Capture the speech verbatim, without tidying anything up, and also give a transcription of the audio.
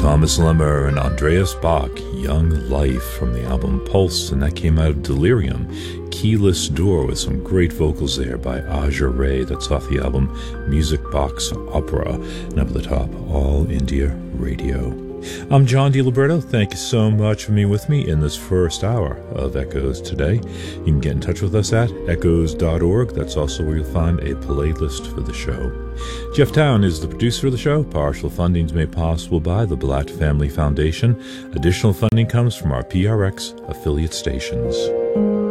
Thomas Lemmer and Andreas Bach, Young Life from the album Pulse, and that came out of Delirium. Keyless Door with some great vocals there by Aja Ray. That's off the album Music Box Opera. And up at the top, All India Radio. I'm John DiLiberto. Thank you so much for being with me in this first hour of Echoes today. You can get in touch with us at echoes dot org. That's also where you'll find a playlist for the show. Jeff Town is the producer of the show. Partial funding is made possible by the Blatt Family Foundation. Additional funding comes from our P R X affiliate stations.